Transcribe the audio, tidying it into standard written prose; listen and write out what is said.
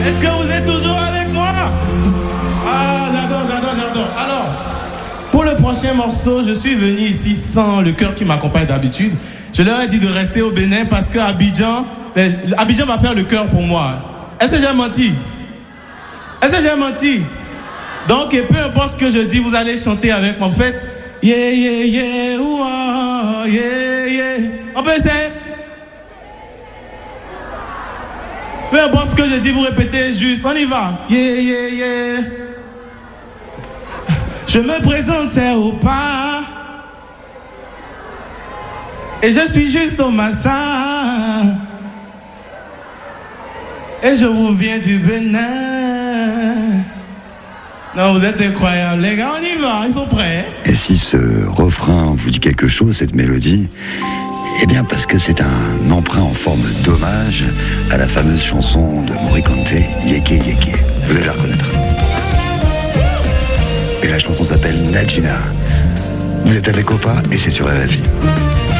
Est-ce que vous êtes toujours avec moi? Ah, j'adore. Alors, pour le prochain morceau, je suis venu ici sans le chœur qui m'accompagne d'habitude. Je leur ai dit de rester au Bénin parce que Abidjan va faire le chœur pour moi. Est-ce que j'ai menti? Donc, et peu importe ce que je dis, vous allez chanter avec moi. Vous faites yeah, yeah, yeah, ouah, yeah, yeah. On peut essayer? Peu importe ce que je dis, vous répétez juste. On y va. Yeah, yeah, yeah. Je me présente, c'est Opa. Et je suis juste au Massa. Et je vous viens du Bénin. Non, vous êtes incroyables, les gars, on y va, ils sont prêts. Et si ce refrain vous dit quelque chose, cette mélodie, eh bien parce que c'est un emprunt en forme d'hommage à la fameuse chanson de Morricone, Yeke Yeke. Vous allez la reconnaître. Et la chanson s'appelle Najina. Vous êtes avec Opa et c'est sur RFI.